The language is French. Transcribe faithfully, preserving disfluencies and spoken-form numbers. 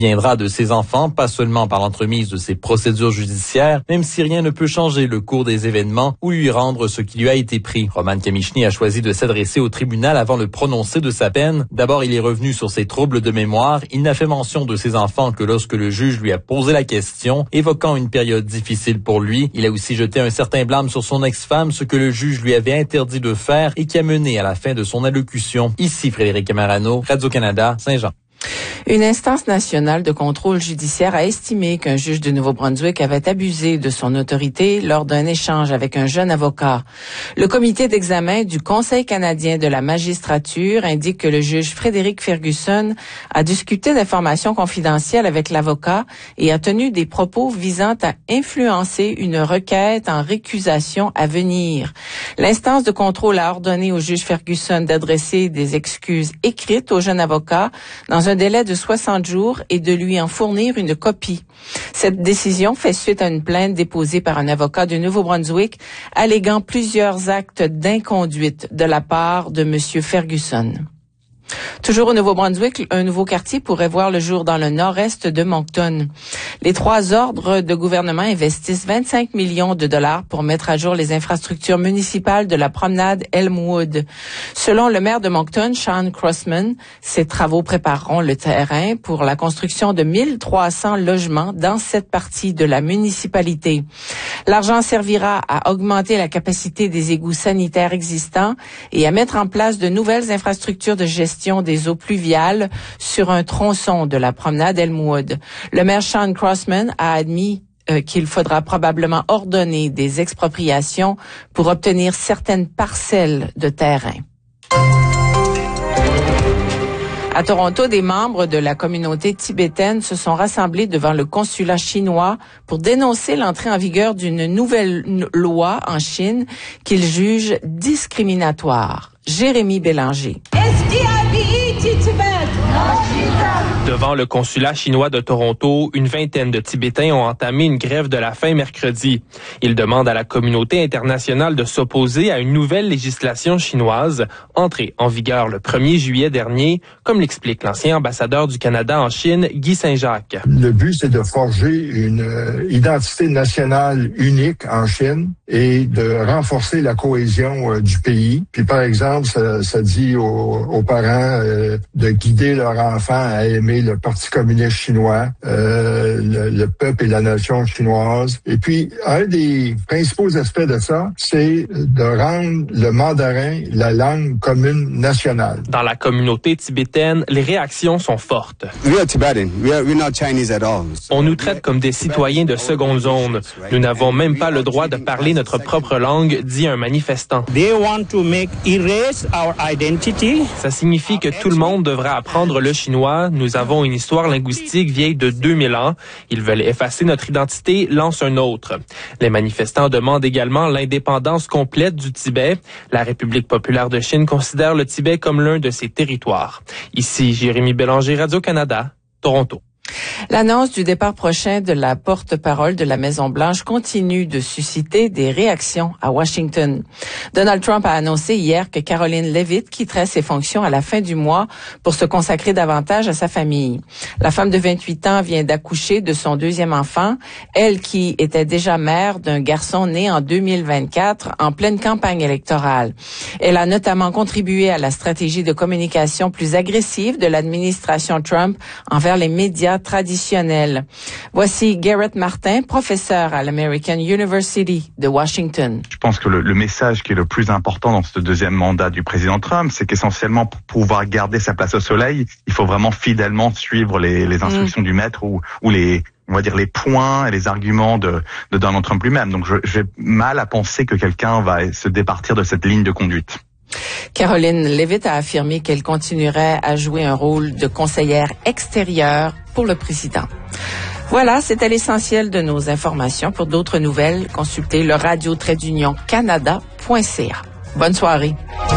viendra de ses enfants, pas seulement par l'entremise de ses procédures judiciaires, même si rien ne peut changer le cours des événements ou lui rendre ce qui lui a été pris. Roman Kamichny a choisi de s'adresser au tribunal avant le prononcé de sa peine. D'abord, il est revenu sur ses troubles de mémoire. Il n'a fait mention de ses enfants que lorsque le juge lui a posé la question, évoquant une période difficile pour lui. Il a aussi jeté un certain blâme sur son ex-femme, ce que le juge lui avait interdit de faire et qui a mené à la fin de son allocution. Ici Frédéric Camarano, Radio-Canada, Saint-Jean. Une instance nationale de contrôle judiciaire a estimé qu'un juge de Nouveau-Brunswick avait abusé de son autorité lors d'un échange avec un jeune avocat. Le comité d'examen du Conseil canadien de la magistrature indique que le juge Frédéric Ferguson a discuté d'informations confidentielles avec l'avocat et a tenu des propos visant à influencer une requête en récusation à venir. L'instance de contrôle a ordonné au juge Ferguson d'adresser des excuses écrites au jeune avocat dans un délai de soixante jours et de lui en fournir une copie. Cette décision fait suite à une plainte déposée par un avocat du Nouveau-Brunswick alléguant plusieurs actes d'inconduite de la part de M. Ferguson. Toujours au Nouveau-Brunswick, un nouveau quartier pourrait voir le jour dans le nord-est de Moncton. Les trois ordres de gouvernement investissent vingt-cinq millions de dollars pour mettre à jour les infrastructures municipales de la promenade Elmwood. Selon le maire de Moncton, Sean Crossman, ces travaux prépareront le terrain pour la construction de mille trois cents logements dans cette partie de la municipalité. L'argent servira à augmenter la capacité des égouts sanitaires existants et à mettre en place de nouvelles infrastructures de gestion des eaux pluviales sur un tronçon de la promenade Elmwood. Le maire Sean Crossman a admis euh, qu'il faudra probablement ordonner des expropriations pour obtenir certaines parcelles de terrain. À Toronto, des membres de la communauté tibétaine se sont rassemblés devant le consulat chinois pour dénoncer l'entrée en vigueur d'une nouvelle loi en Chine qu'ils jugent discriminatoire. Jérémy Bélanger. Devant le consulat chinois de Toronto, une vingtaine de Tibétains ont entamé une grève de la faim mercredi. Ils demandent à la communauté internationale de s'opposer à une nouvelle législation chinoise entrée en vigueur le premier juillet dernier, comme l'explique l'ancien ambassadeur du Canada en Chine, Guy Saint-Jacques. Le but, c'est de forger une euh, identité nationale unique en Chine et de renforcer la cohésion euh, du pays. Puis, par exemple, ça, ça dit aux, aux parents euh, de guider leur enfant à aimer le Parti communiste chinois, euh, le, le peuple et la nation chinoise. Et puis, un des principaux aspects de ça, c'est de rendre le mandarin la langue commune nationale. Dans la communauté tibétaine, les réactions sont fortes. We are Tibetan. We are, we're not Chinese at all. On nous traite comme des citoyens de seconde zone. Nous n'avons même pas le droit de parler notre propre langue, dit un manifestant. They want to make erase our identity. Ça signifie que tout le monde devra apprendre le chinois. Nous avons une histoire linguistique vieille de deux mille ans. Ils veulent effacer notre identité, lance un autre. Les manifestants demandent également l'indépendance complète du Tibet. La République populaire de Chine considère le Tibet comme l'un de ses territoires. Ici, Jérémy Bélanger, Radio-Canada, Toronto. L'annonce du départ prochain de la porte-parole de la Maison-Blanche continue de susciter des réactions à Washington. Donald Trump a annoncé hier que Caroline Leavitt quitterait ses fonctions à la fin du mois pour se consacrer davantage à sa famille. La femme de vingt-huit ans vient d'accoucher de son deuxième enfant, elle qui était déjà mère d'un garçon né en deux mille vingt-quatre en pleine campagne électorale. Elle a notamment contribué à la stratégie de communication plus agressive de l'administration Trump envers les médias traditionnels. Voici Garrett Martin, professeur à l'American University de Washington. Je pense que le, le message qui est le plus important dans ce deuxième mandat du président Trump, c'est qu'essentiellement pour pouvoir garder sa place au soleil, il faut vraiment fidèlement suivre les, les instructions mmh. du maître ou, ou les on va dire les points et les arguments de, de Donald Trump lui-même. Donc je, j'ai mal à penser que quelqu'un va se départir de cette ligne de conduite. Caroline Leavitt a affirmé qu'elle continuerait à jouer un rôle de conseillère extérieure pour le président. Voilà, c'était l'essentiel de nos informations. Pour d'autres nouvelles, consultez le radio trait d'union canada point c a. Bonne soirée.